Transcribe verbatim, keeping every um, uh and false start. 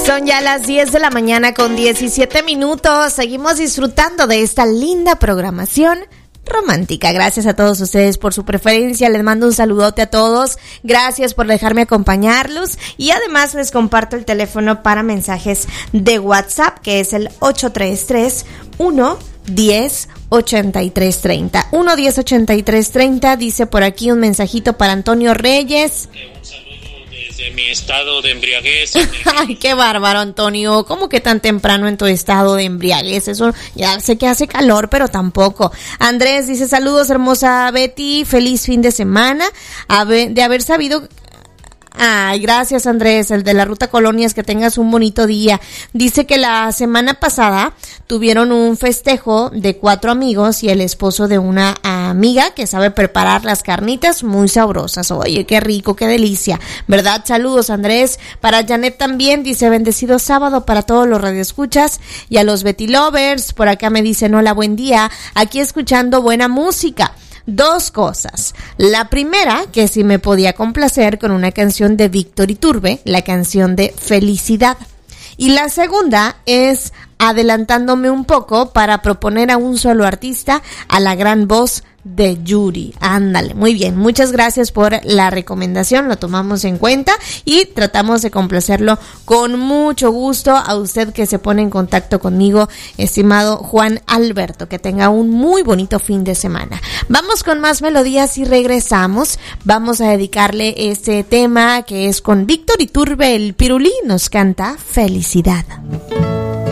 Son ya las diez de la mañana con diecisiete minutos. Seguimos disfrutando de esta linda programación romántica. Gracias a todos ustedes por su preferencia. Les mando un saludote a todos. Gracias por dejarme acompañarlos. Y además les comparto el teléfono para mensajes de WhatsApp, que es el ocho tres tres, uno diez, ochenta y tres treinta. uno diez, ochenta y tres treinta. Dice por aquí un mensajito para Antonio Reyes. De mi estado de embriaguez. Ay, qué bárbaro, Antonio. ¿Cómo que tan temprano en tu estado de embriaguez? Eso ya sé que hace calor, pero tampoco. Andrés dice, saludos, hermosa Betty. Feliz fin de semana. A ver, de haber sabido... Ay, gracias, Andrés, el de la Ruta Colonias, que tengas un bonito día. Dice que la semana pasada tuvieron un festejo de cuatro amigos y el esposo de una amiga que sabe preparar las carnitas muy sabrosas. Oye, qué rico, qué delicia, ¿verdad? Saludos, Andrés. Para Janet también dice, bendecido sábado para todos los radioescuchas y a los Betty Lovers. Por acá me dicen, hola, buen día, aquí escuchando buena música. Dos cosas. La primera, que sí me podía complacer con una canción de Víctor Iturbe, la canción de Felicidad. Y la segunda es adelantándome un poco para proponer a un solo artista, a la gran voz de Yuri. Ándale, muy bien, muchas gracias por la recomendación, lo tomamos en cuenta y tratamos de complacerlo con mucho gusto a usted que se pone en contacto conmigo, estimado Juan Alberto. Que tenga un muy bonito fin de semana. Vamos con más melodías y regresamos. Vamos a dedicarle este tema que es con Víctor Iturbe, el Pirulí, nos canta Felicidad.